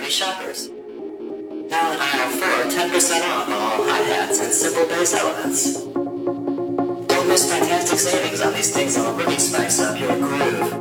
City shoppers. Now in aisle 4, 10% off on all hi-hats and simple bass elements. Don't miss fantastic savings on these things that'll really spice up your groove.